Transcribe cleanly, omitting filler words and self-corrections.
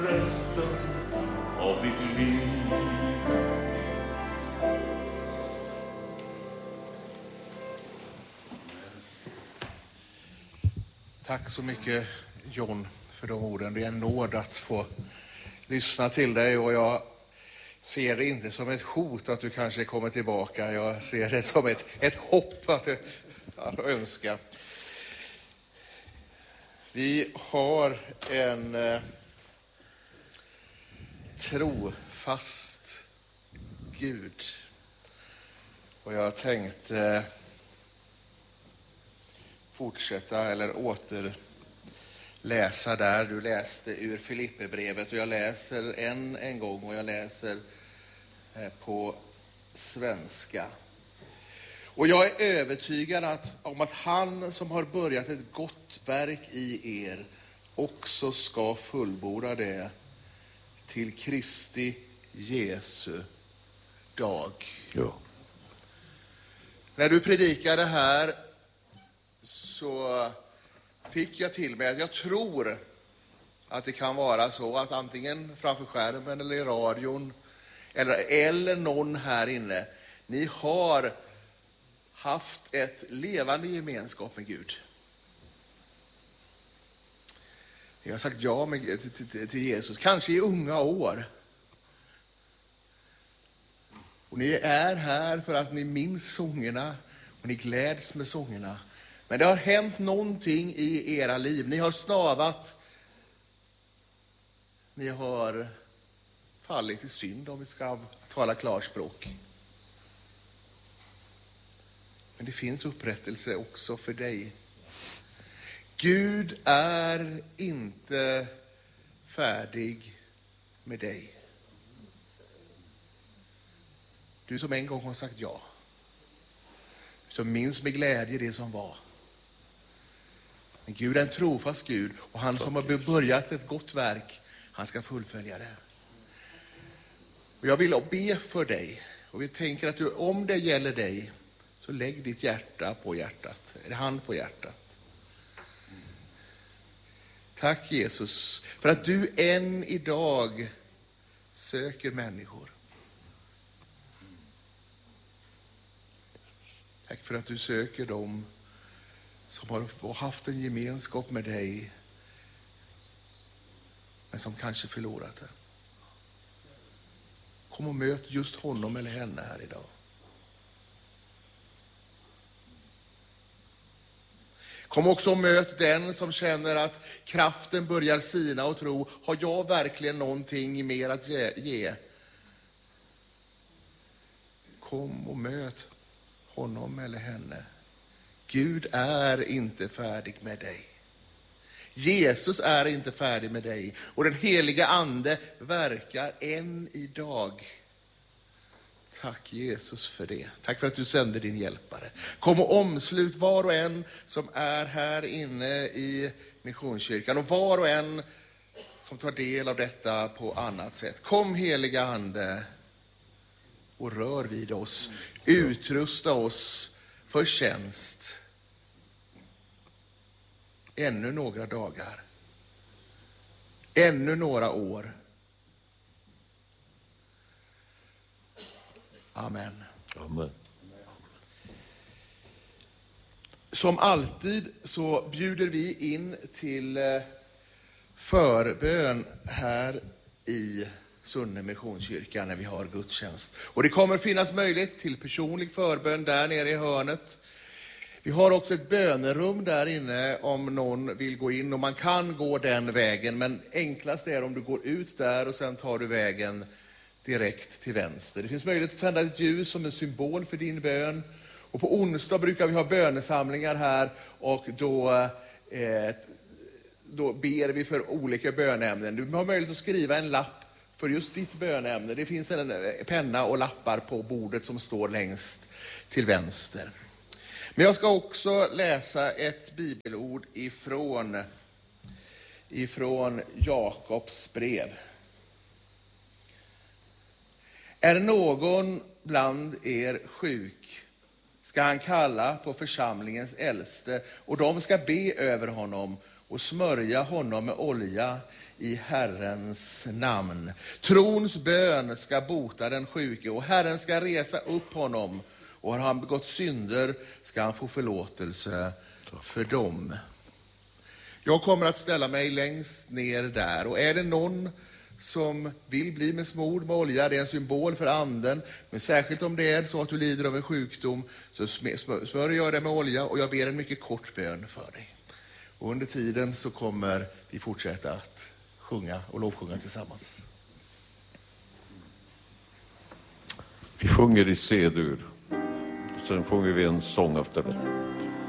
resten av mitt liv. Tack så mycket, John, för de orden. Det är en nåd att få lyssna till dig, och jag ser det inte som ett hot att du kanske kommer tillbaka. Jag ser det som ett hopp att önska. Vi har en trofast Gud, och jag tänkte fortsätta eller återläsa där. Du läste ur Filipperbrevet, och jag läser en gång, och jag läser på svenska. Och jag är övertygad om att han som har börjat ett gott verk i er också ska fullborda det till Kristi Jesu dag. Ja. När du predikade här så fick jag till mig att jag tror att det kan vara så att antingen framför skärmen eller i radion eller någon här inne, ni har haft ett levande gemenskap med Gud. Ni har sagt ja till Jesus, kanske i unga år. Och ni är här för att ni minns sångerna och ni gläds med sångerna. Men det har hänt någonting i era liv. Ni har snavat. Ni har fallit i synd, om vi ska tala klarspråk. Men det finns upprättelse också för dig. Gud är inte färdig med dig. Du som en gång har sagt ja. Som minns med glädje det som var. Men Gud är en trofast Gud, och han som har börjat ett gott verk, han ska fullfölja det. Och jag vill be för dig, och vi tänker att om det gäller dig, så lägg ditt hjärta på hjärtat, eller hand på hjärtat. Tack Jesus för att du än idag söker människor. Tack för att du söker dem som har haft en gemenskap med dig, men som kanske förlorat det. Kom och möt just honom eller henne här idag. Kom också och möt den som känner att kraften börjar sina och tro, har jag verkligen någonting mer att ge? Kom och möt honom eller henne. Gud är inte färdig med dig. Jesus är inte färdig med dig. Och den heliga ande verkar än idag. Tack Jesus för det. Tack för att du sände din hjälpare. Kom och omslut var och en som är här inne i Missionskyrkan. Och var och en som tar del av detta på annat sätt. Kom heliga ande och rör vid oss. Utrusta oss för tjänst. Ännu några dagar. Ännu några år. Amen. Amen. Som alltid så bjuder vi in till förbön här i Sunne Missionskyrka när vi har gudstjänst. Och det kommer finnas möjlighet till personlig förbön där nere i hörnet. Vi har också ett bönerum där inne om någon vill gå in, och man kan gå den vägen, men enklast är om du går ut där och sen tar du vägen direkt till vänster. Det finns möjlighet att tända ett ljus som en symbol för din bön. Och på onsdag brukar vi ha bönesamlingar här, och då ber vi för olika bönämnen. Du har möjlighet att skriva en lapp för just ditt bönämne. Det finns en penna och lappar på bordet som står längst till vänster. Men jag ska också läsa ett bibelord ifrån Jakobs brev. Är någon bland er sjuk, ska han kalla på församlingens äldste, och de ska be över honom och smörja honom med olja i Herrens namn. Trons bön ska bota den sjuke och Herren ska resa upp honom. Och har han begått synder ska han få förlåtelse för dem. Jag kommer att ställa mig längst ner där. Och är det någon som vill bli med smord med olja, det är en symbol för anden. Men särskilt om det är så att du lider av en sjukdom så smörjer jag det med olja och jag ber en mycket kort bön för dig. Och under tiden så kommer vi fortsätta att sjunga och lovsjunga tillsammans. Vi sjunger i C-dur. Sen sjunger vi en sång efter det.